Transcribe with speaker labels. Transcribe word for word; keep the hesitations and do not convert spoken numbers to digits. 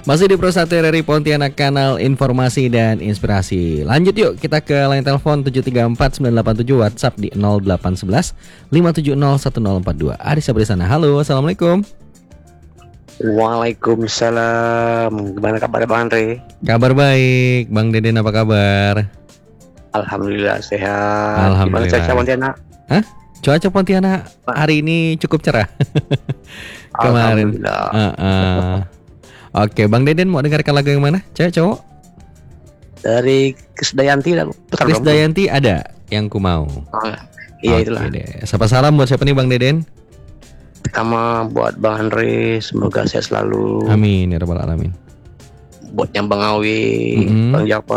Speaker 1: Masih di Pro satu R R I Pontianak, kanal informasi dan inspirasi. Lanjut yuk, kita ke line telepon tujuh tiga empat sembilan delapan tujuh, WhatsApp di nol delapan satu satu lima tujuh nol satu nol empat dua. Ada siapa di sana? Halo, assalamualaikum.
Speaker 2: Waalaikumsalam. Gimana kabar Bang Andre?
Speaker 1: Kabar baik, Bang Deden apa kabar?
Speaker 2: Alhamdulillah sehat.
Speaker 1: Alhamdulillah.
Speaker 2: Gimana cuaca Pontianak?
Speaker 1: Hah? Cuaca Pontianak hari ini cukup cerah. Kemarin.
Speaker 2: Alhamdulillah.
Speaker 1: Uh-uh. Oke, Bang Deden mau dengarkan lagu yang mana? Cewek cowok?
Speaker 2: Dari Krisdayanti lah. Putar dong.
Speaker 1: Krisdayanti ada yang ku mau.
Speaker 2: Oh, iya
Speaker 1: Oke
Speaker 2: itulah.
Speaker 1: deh. Sapa salam buat siapa nih Bang Deden?
Speaker 2: Pertama buat Bang Andre, semoga sehat selalu.
Speaker 1: Amin ya rabbal alamin.
Speaker 2: Buat yang Bang Awi,
Speaker 1: Mm-mm.
Speaker 2: Bang Japa.